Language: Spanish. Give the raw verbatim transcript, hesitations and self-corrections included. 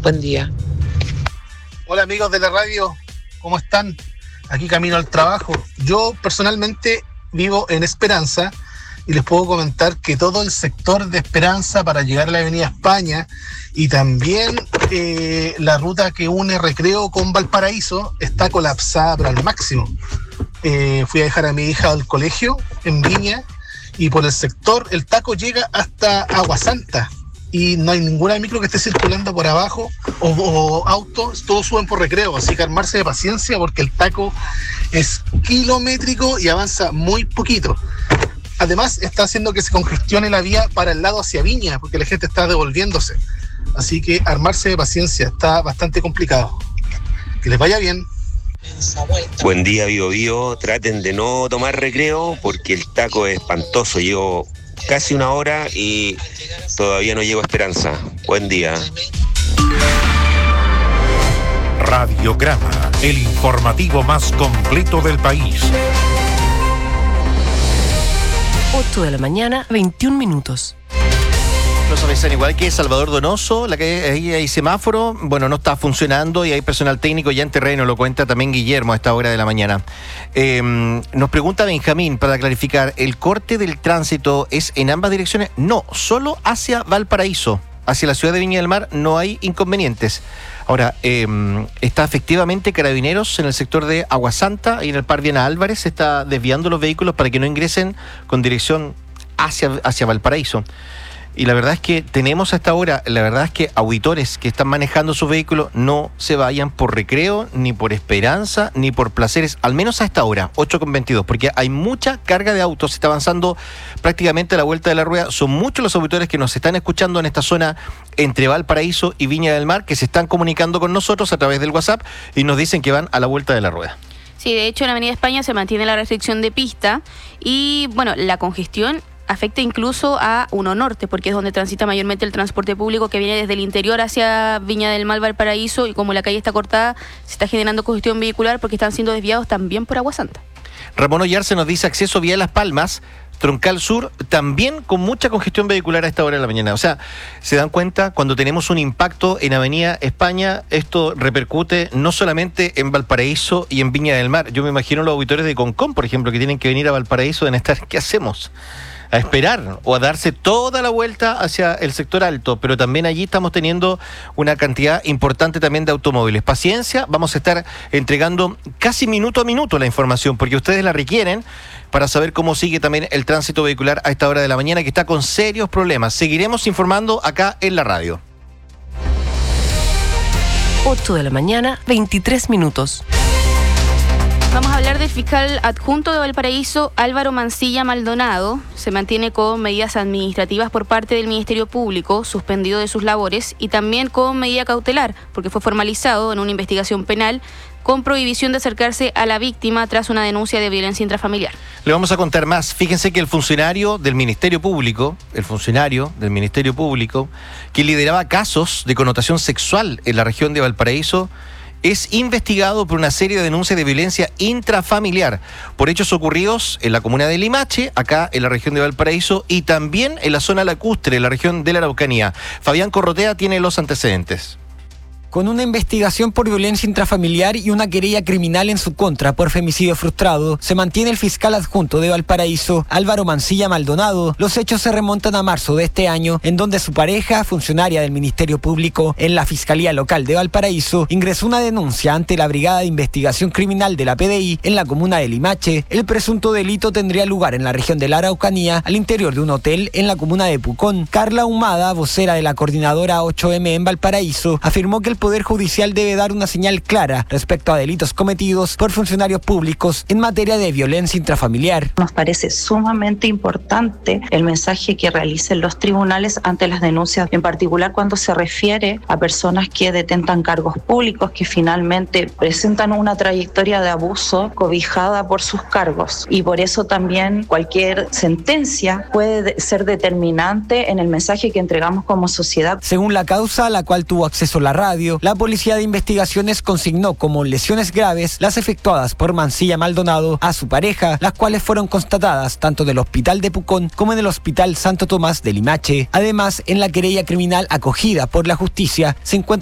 Buen día. Hola amigos de la radio, ¿cómo están? Aquí camino al trabajo. Yo personalmente vivo en Esperanza y les puedo comentar que todo el sector de Esperanza para llegar a la Avenida España y también eh, la ruta que une Recreo con Valparaíso está colapsada pero al máximo. Eh, fui a dejar a mi hija al colegio en Viña y por el sector el taco llega hasta Agua Santa y no hay ninguna micro que esté circulando por abajo o, o autos, todos suben por Recreo, así que armarse de paciencia porque el taco es kilométrico y avanza muy poquito. Además está haciendo que se congestione la vía para el lado hacia Viña porque la gente está devolviéndose, así que armarse de paciencia, está bastante complicado. Que les vaya bien. Buen día, Bio Bio. Traten de no tomar Recreo porque el taco es espantoso. Llevo casi una hora y todavía no llego a Esperanza. Buen día. Radiograma, el informativo más completo del país. ocho de la mañana, veintiún minutos. Los avisan igual que Salvador Donoso, la que ahí hay semáforo, bueno, no está funcionando y hay personal técnico ya en terreno, lo cuenta también Guillermo a esta hora de la mañana. Eh, nos pregunta Benjamín, para clarificar, ¿el corte del tránsito es en ambas direcciones? No, solo hacia Valparaíso, hacia la ciudad de Viña del Mar no hay inconvenientes. Ahora, eh, está efectivamente Carabineros en el sector de Agua Santa y en el Par Viana Álvarez, se está desviando los vehículos para que no ingresen con dirección hacia, hacia Valparaíso. Y la verdad es que tenemos hasta ahora, la verdad es que auditores que están manejando sus vehículos no se vayan por Recreo, ni por Esperanza, ni por Placeres, al menos a esta hora, ocho con veintidós, porque hay mucha carga de autos, se está avanzando prácticamente a la vuelta de la rueda. Son muchos los auditores que nos están escuchando en esta zona entre Valparaíso y Viña del Mar, que se están comunicando con nosotros a través del WhatsApp y nos dicen que van a la vuelta de la rueda. Sí, de hecho en la Avenida España se mantiene la restricción de pista y, bueno, la congestión afecta incluso a uno Norte, porque es donde transita mayormente el transporte público que viene desde el interior hacia Viña del Mar, Valparaíso, y como la calle está cortada, se está generando congestión vehicular porque están siendo desviados también por Agua Santa. Ramón Ollarse nos dice acceso vía Las Palmas, Troncal Sur, también con mucha congestión vehicular a esta hora de la mañana. O sea, se dan cuenta, cuando tenemos un impacto en Avenida España, esto repercute no solamente en Valparaíso y en Viña del Mar. Yo me imagino los auditores de Concón, por ejemplo, que tienen que venir a Valparaíso, deben estar, ¿qué hacemos? A esperar o a darse toda la vuelta hacia el sector alto, pero también allí estamos teniendo una cantidad importante también de automóviles. Paciencia, vamos a estar entregando casi minuto a minuto la información, porque ustedes la requieren para saber cómo sigue también el tránsito vehicular a esta hora de la mañana, que está con serios problemas. Seguiremos informando acá en la radio. ocho de la mañana, veintitrés minutos. Vamos a hablar del fiscal adjunto de Valparaíso, Álvaro Mancilla Maldonado. Se mantiene con medidas administrativas por parte del Ministerio Público, suspendido de sus labores, y también con medida cautelar, porque fue formalizado en una investigación penal con prohibición de acercarse a la víctima tras una denuncia de violencia intrafamiliar. Le vamos a contar más. Fíjense que el funcionario del Ministerio Público, el funcionario del Ministerio Público, que lideraba casos de connotación sexual en la región de Valparaíso, es investigado por una serie de denuncias de violencia intrafamiliar por hechos ocurridos en la comuna de Limache, acá en la región de Valparaíso, y también en la zona lacustre, en la región de la Araucanía. Fabián Corrotea tiene los antecedentes. Con una investigación por violencia intrafamiliar y una querella criminal en su contra por femicidio frustrado, se mantiene el fiscal adjunto de Valparaíso, Álvaro Mancilla Maldonado. Los hechos se remontan a marzo de este año, en donde su pareja, funcionaria del Ministerio Público en la Fiscalía Local de Valparaíso, ingresó una denuncia ante la Brigada de Investigación Criminal de la P D I en la comuna de Limache. El presunto delito tendría lugar en la región de la Araucanía, al interior de un hotel en la comuna de Pucón. Carla Humada, vocera de la coordinadora ocho eme en Valparaíso, afirmó que el Poder Judicial debe dar una señal clara respecto a delitos cometidos por funcionarios públicos en materia de violencia intrafamiliar. Nos parece sumamente importante el mensaje que realicen los tribunales ante las denuncias, en particular cuando se refiere a personas que detentan cargos públicos, que finalmente presentan una trayectoria de abuso cobijada por sus cargos. Y por eso también cualquier sentencia puede ser determinante en el mensaje que entregamos como sociedad. Según la causa a la cual tuvo acceso la radio, la Policía de Investigaciones consignó como lesiones graves las efectuadas por Mancilla Maldonado a su pareja, las cuales fueron constatadas tanto en el Hospital de Pucón como en el Hospital Santo Tomás de Limache. Además, en la querella criminal acogida por la justicia se encuentra